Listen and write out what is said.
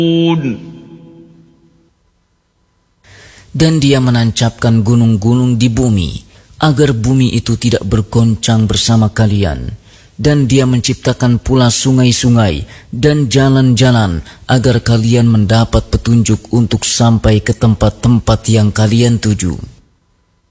Dan Dia menancapkan gunung-gunung di bumi, agar bumi itu tidak bergoncang bersama kalian. Dan Dia menciptakan pula sungai-sungai dan jalan-jalan, agar kalian mendapat petunjuk untuk sampai ke tempat-tempat yang kalian tuju.